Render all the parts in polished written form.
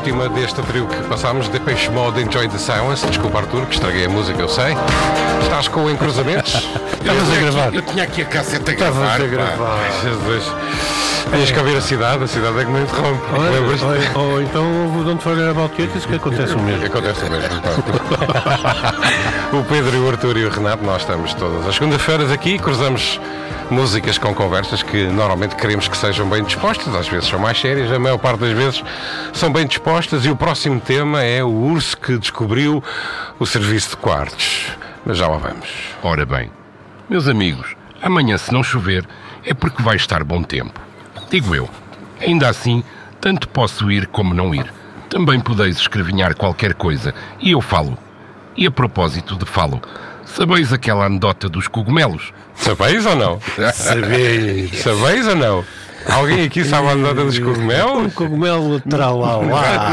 última deste trio que passámos, Depeche Mode, Enjoy the Silence. Desculpa, Arthur, que estraguei a música, eu sei. Estás com encruzamentos? Estavas a gravar. Eu tinha aqui a cassete a gravar. Jesus. Tens que ouvir a cidade é que me interrompe. Ou então o Don't Forget About It, isso que acontece o mesmo. Acontece o mesmo. O Pedro, o Arthur e o Renato, nós estamos todas as segundas-feiras aqui, cruzamos músicas com conversas que normalmente queremos que sejam bem dispostas, às vezes são mais sérias, a maior parte das vezes são bem dispostas, e o próximo tema é o urso que descobriu o serviço de quartos. Mas já lá vamos. Ora bem, meus amigos, amanhã, se não chover, é porque vai estar bom tempo. Digo eu. Ainda assim, tanto posso ir como não ir. Também podeis escrevinhar qualquer coisa, e eu falo. E a propósito de falo, sabeis aquela anedota dos cogumelos? Sabeis ou não? Sabeis ou não? Alguém aqui sabe a anedota dos cogumelos? Um cogumelo lateral lá.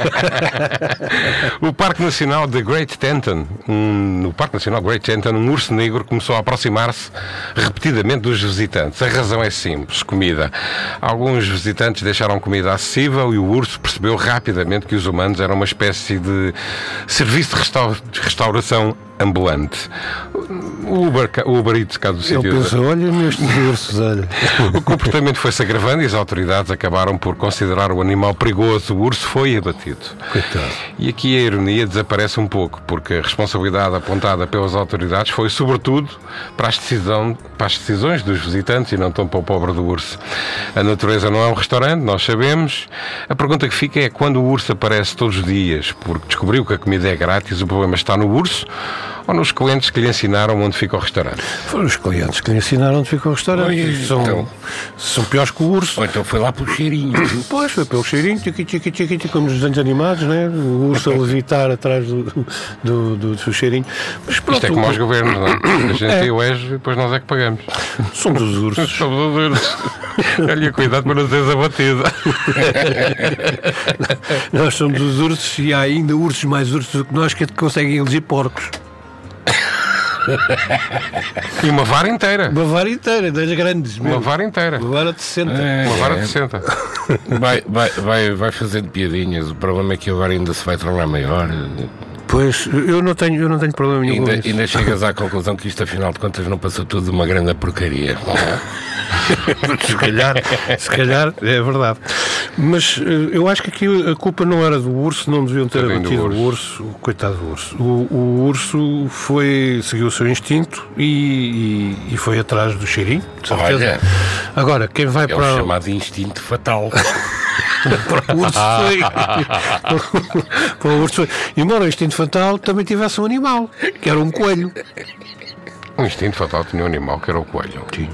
O Parque Nacional de Great Teton, no Parque Nacional Great Teton, um urso negro começou a aproximar-se repetidamente dos visitantes. A razão é simples: comida. Alguns visitantes deixaram comida acessível e o urso percebeu rapidamente que os humanos eram uma espécie de serviço de restauração ambulante. O Uber Eats, cá do sítio. Ele pensou, olha nestes ursos, olha. O comportamento foi-se agravando e as autoridades acabaram por considerar o animal perigoso. O urso foi abatido. Coitado. E aqui a ironia desaparece um pouco, porque a responsabilidade apontada pelas autoridades foi sobretudo para as decisões dos visitantes e não tão para o pobre do urso. A natureza não é um restaurante, nós sabemos. A pergunta que fica é: quando o urso aparece todos os dias porque descobriu que a comida é grátis, o problema está no urso ou nos clientes que lhe ensinaram onde fica o restaurante? Foram os clientes que lhe ensinaram onde fica o restaurante. São piores que o urso. Ou então foi lá pelo cheirinho. Pois, foi pelo cheirinho, como nos desenhos animados, né? O urso a levitar atrás do seu cheirinho. Mas pronto, isto é como aos governos, não é? A gente elege e depois nós é que pagamos. Somos os ursos. Somos os ursos. Olha, cuidado para não seres abatida. Nós somos os ursos e há ainda ursos mais ursos do que nós que conseguem eleger porcos. E uma vara inteira. Uma vara inteira, das grandes mesmo. Uma vara inteira. Uma vara de 60. Uma vara de 60. Vai fazendo piadinhas. O problema é que a vara ainda se vai tornar maior. Pois, eu não tenho problema nenhum com isso. Ainda chegas à conclusão que isto, afinal de contas, não passou tudo de uma grande porcaria. Se calhar, é verdade. Mas eu acho que aqui a culpa não era do urso, não deviam ter abatido o urso, coitado do urso. O urso seguiu o seu instinto e foi atrás do cheirinho, de certeza. Olha, agora, quem vai para o chamado instinto fatal. Para o urso foi. Para o urso foi. Embora o instinto fatal também tivesse um animal, que era um coelho. O instinto fatal tinha um animal que era o coelho. Tinha.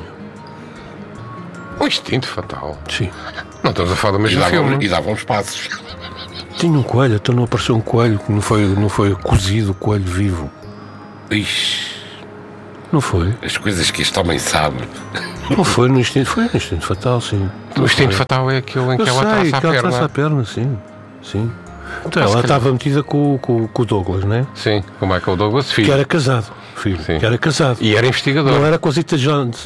O instinto fatal? Sim. Não estamos a falar do mesmo filme. E dava uns passos. Tinha um coelho, então não apareceu um coelho, que não foi cozido o coelho vivo. Ixi. Não foi? As coisas que este homem sabe. Não foi no instinto fatal, sim. O instinto fatal é aquele em que ela traça a perna. Traça a perna, sim. Então ela estava metida com o Douglas, não é? Sim, com o Michael Douglas, filho. Que era casado. Que era casado. E era investigador. Não era com a Zeta Jones.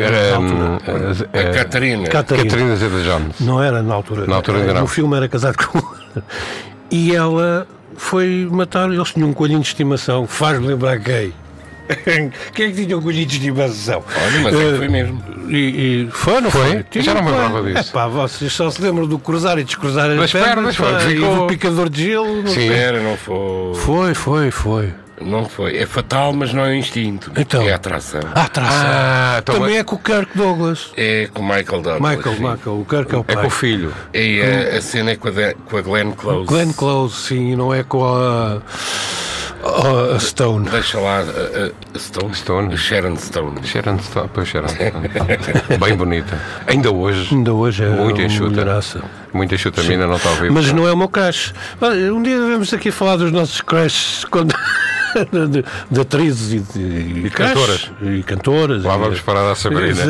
A Catarina. Catarina Zeta Jones. Não era na altura. Na altura ainda não. No filme era casado com. E ela foi matar. Eles tinham um coelhinho de estimação. Faz-me lembrar gay. Quem é que tinha um coelhinho de estimação? Olha, mas foi mesmo. E foi, não foi? Já não me lembrava disso. Vocês só se lembram do cruzar e descruzar as pernas e do picador de gelo. Sim, não foi. Foi. Não foi. É fatal, mas não é instinto. Então. É a atração. A atração. Também é com o Kirk Douglas. É com o Michael Douglas. Michael, o Kirk é o pai. É com o filho. E a cena é com a Glenn Close. Glenn Close, sim, não é com a Stone. Deixa lá a Stone. Sharon Stone. Pois Sharon Stone. Bem bonita. Ainda hoje é muito enxuta. Mulheraça. Muito enxuta, a mina não está a ouvir. Mas não é o meu crush. Um dia devemos aqui falar dos nossos crushes de atrizes e cantoras. E cantoras. Lá vamos parar a Sabrina.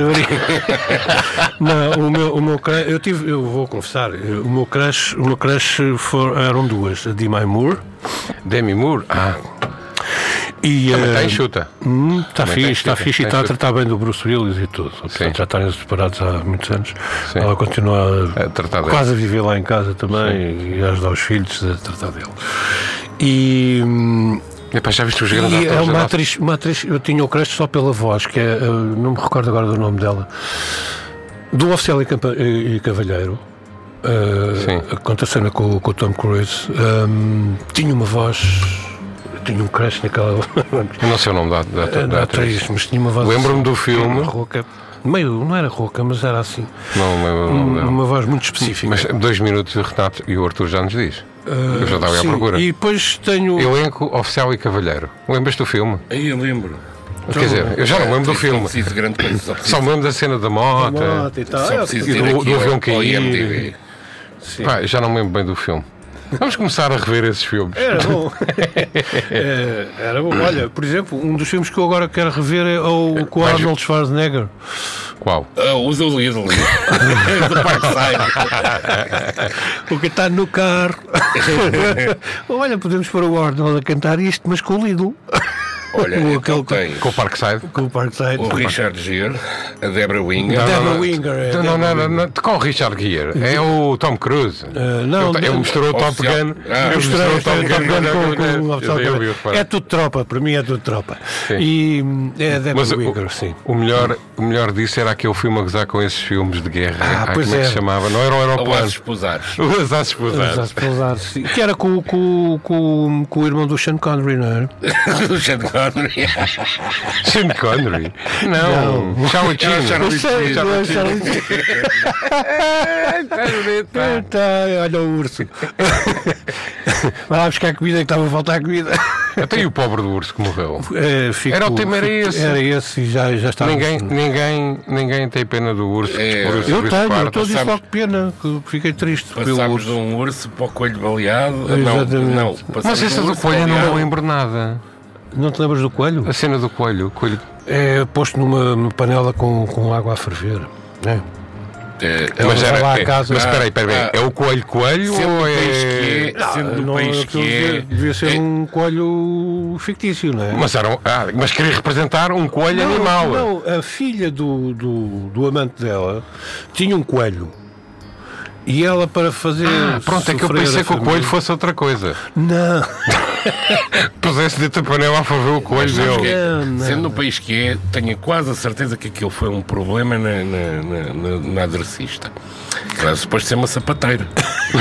Não, o meu crush, eu vou confessar, o meu crush eram duas, a Demi Moore. Demi Moore? E está enxuta. Está fixe e está a tratar bem do Bruce Willis e tudo. Portanto, já estarem separados há muitos anos. Sim. Ela continua quase a viver lá em casa também e a ajudar os filhos a tratar dele. E já viste os grandes atores? É uma atriz, eu tinha o crédito só pela voz, que é, não me recordo agora do nome dela, do Oficial e Cavalheiro. A contracena com o Tom Cruise. Tinha uma voz. Tinha um crush naquela. Eu não sei o nome da atriz, mas tinha uma voz. Lembro-me do filme. Rouca. Não era rouca, mas era assim. Não. Uma voz muito específica. Mas 2 minutos o Renato e o Arthur já nos diz. Eu já estava à procura. E depois tenho. Elenco Oficial e Cavalheiro. Lembras do filme? Aí eu lembro. Quer dizer, eu já não lembro do filme. Só me lembro da cena da moto e tal. E do avião cair. Já não me lembro bem do filme. Vamos começar a rever esses filmes. Era bom. Era bom. Olha, por exemplo, um dos filmes que eu agora quero rever é o com Arnold Schwarzenegger. Qual? Os Alias do Parkside. O que está no carro. Olha, podemos pôr o Arnold a cantar isto, mas com o Lidl. Olha, com o Parkside. O Richard Gere, a Deborah Winger. Não, com o Richard Gere. É o Tom Cruise. Ele misturou o Top Gun. É tudo tropa, para mim é tudo tropa. E é a Deborah Winger, sim. O melhor disso era aquele filme a gozar com esses filmes de guerra. Como é que se chamava? Não era o Aeroplano. Os Ases Pousados. Que era com o irmão do Sean Connery, não era? Do Sean Connery. Sean Connery? Não. Charlie Sheen. Olha o urso. Vai lá buscar comida, que estava a faltar comida. Até o pobre do urso que morreu. O tema era esse e já está. Ninguém tem pena do urso. Eu estou a dizer logo pena, que fiquei triste. Passámos de um urso para o coelho baleado. Não. Mas essa do coelho eu não me lembro nada. Não te lembras do coelho? A cena do coelho. É posto numa panela com água a ferver. Mas espera aí. É o coelho ou é... Sendo do país que é... Devia ser um coelho fictício, não é? Mas queria representar um coelho animal. Não, a filha do amante dela tinha um coelho. E ela, para fazer. Pronto, é que eu pensei que o coelho fosse outra coisa. Não. Pusesse dentro da panela a favor o coelho dele. Sendo no país que é, tenho quase a certeza que aquilo foi um problema na aderecista. Era suposto ser uma sapateira.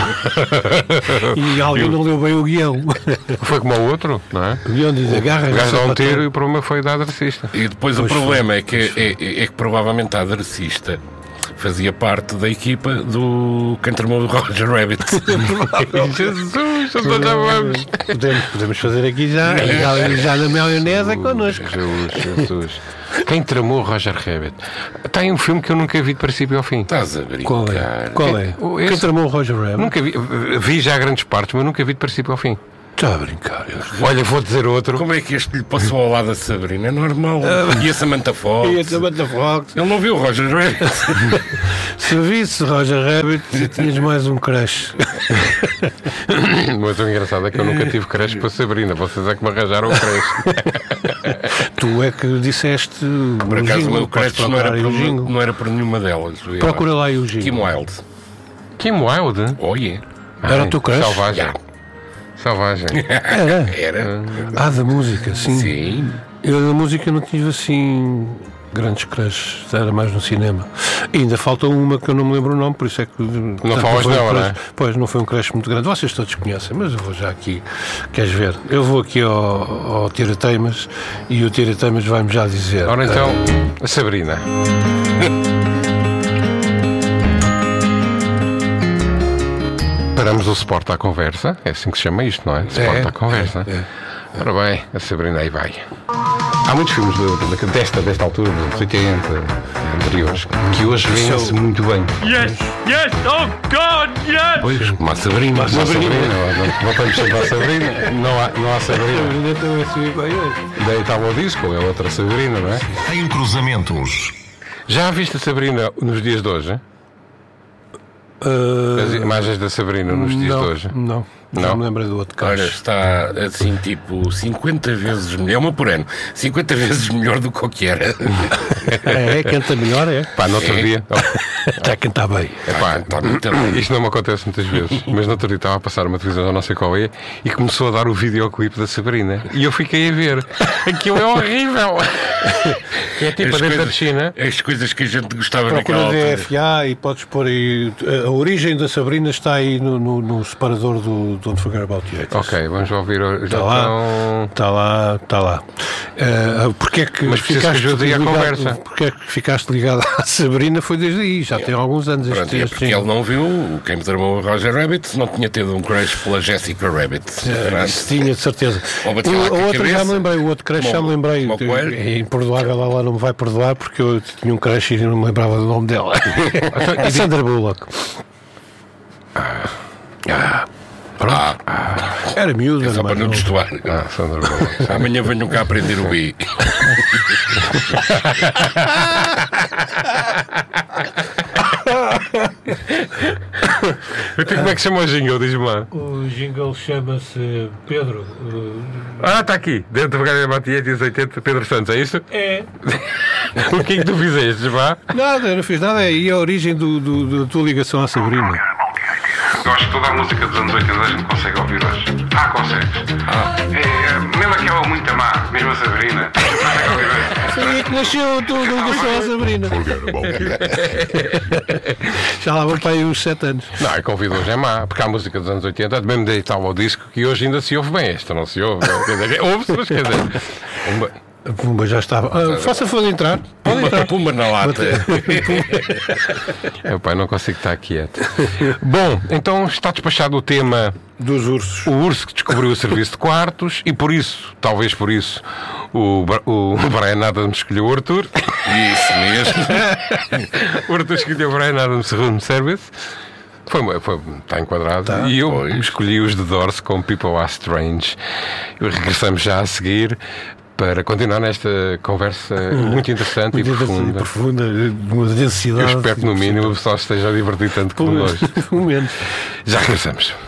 E alguém não leu bem o guião. Foi como o outro, não é? O guião diz: agarra. O gajo dá um tiro e o problema foi da aderecista. E depois o problema é que provavelmente a aderecista fazia parte da equipa do quem tramou o Roger Rabbit. Jesus, já vamos. Podemos fazer aqui já na maionese connosco. Jesus. Quem tramou o Roger Rabbit? Tem um filme que eu nunca vi de princípio ao fim. Estás a brincar. Qual é? Quem tramou o Roger Rabbit? Nunca vi já grandes partes, mas nunca vi de princípio ao fim. Está a brincar. Olha, vou dizer outro. Como é que este lhe passou ao lado da Sabrina? É normal. E a Samantha Fox? Ele não viu o Roger Rabbit. Se visse Roger Rabbit, tinhas mais um crush. Mas o engraçado é que eu nunca tive crush para a Sabrina. Vocês é que me arranjaram o crush. Tu é que disseste. Por acaso o meu crush não era por nenhuma delas. Procura lá o Gingo. Kim Wilde. Kim Wilde? Oh, yeah. Era o teu crush? Selvagem. Era. Da música, sim. Sim. Eu da música não tive assim grandes crushes, era mais no cinema. E ainda falta uma que eu não me lembro o nome, por isso é que... Não falas dela, não é? Pois, não foi um crush muito grande. Vocês todos conhecem, mas eu vou já aqui. Queres ver? Eu vou aqui ao Tirateimas e o Tirateimas vai-me já dizer. Ora então, a Sabrina. Paramos o Sport à Conversa, é assim que se chama isto, não é? Sport à Conversa. Ora bem, a Sabrina aí vai. Há muitos filmes desta altura, dos 80, anteriores, que hoje vêem-se muito bem. Yes, oh God, yes! Pois, como a Sabrina. Não temos sempre a Sabrina, não há Sabrina. Daí estava o disco, é outra Sabrina, não é? Tem cruzamentos. Já viste a Sabrina nos dias de hoje? As imagens da Sabrina nos dias de hoje? Não. Não me lembrei do outro caso. Olha, está assim, tipo, 50 vezes melhor. É uma por ano. 50 vezes melhor do que o que era. Canta melhor, é? Pá, no outro dia. Está a cantar bem. Está muito bem. Isto não me acontece muitas vezes, mas no outro dia estava a passar uma televisão, já não sei qual é, e começou a dar o videoclipe da Sabrina. E eu fiquei a ver. Aquilo é horrível. É tipo a dentro da piscina. As coisas que a gente gostava Procura naquela altura. DFA e podes pôr aí. A origem da Sabrina está aí no separador do Don't Forget About the 80s. Ok, vamos ouvir. Está lá. Porque é que mas ficaste que ajude a conversa? Porque é que ficaste ligado à Sabrina? Foi desde aí, já tem alguns anos. Pronto, porque ele não viu Quem me tramou o Roger Rabbit, se não tinha tido um crush pela Jessica Rabbit. Isso tinha, de certeza. O outro já me lembrei, o outro crush já me lembrei. É imperdoável, ela não me vai perdoar porque eu tinha um crush e não me lembrava do nome dela. A Sandra Bullock. Era miúda, só para não destoar. Sandra Bullock. Amanhã venham cá aprender o bi. Como é que chama o jingle? Diz-me lá. O jingle chama-se Pedro. Está aqui. Dentro do Gabriel Matietes 80, Pedro Santos, é isso? É. O que é que tu fizeste, vá? Nada, eu não fiz nada. E a origem da tua ligação à Sabrina? Eu acho que toda a música dos anos 80 a gente consegue ouvir hoje. Consegues. Mesmo aquela muito má, mesmo a Sabrina. Foi que nasceu a tua ligação à Sabrina. Já lá vão para aí uns 7 anos. Não, a Convido hoje é má, porque há música dos anos 80, mesmo daí tal ao disco, que hoje ainda se ouve bem. Esta não se ouve. Ouve-se, mas quer dizer. A Pumba já estava. Faça favor de entrar. Pode entrar. Pumba na lata. Pai, não consigo estar quieto. Bom, então está despachado o tema dos ursos. O urso que descobriu o serviço de quartos e por isso, talvez por isso, o Bryan Adams escolheu o Arthur. Isso mesmo. O Arthur escolheu o Bryan Adams Room Service. Está enquadrado. E eu escolhi os The Doors com People Are Strange. Regressamos já a seguir para continuar nesta conversa muito interessante e profunda, de uma densidade. Eu espero que no mínimo o pessoal esteja a divertir tanto como nós. Pelo menos. Já regressamos.